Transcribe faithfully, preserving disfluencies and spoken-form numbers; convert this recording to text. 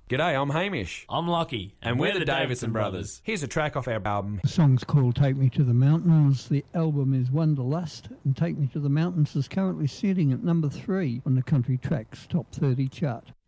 G'day, I'm Hamish. I'm Lucky. And, and we're, we're the Davison Brothers. Here's a track off our album. The song's called Take Me to the Mountains. The album is Wanderlust, and Take Me to the Mountains is currently sitting at number three on the Country Tracks Top thirty chart.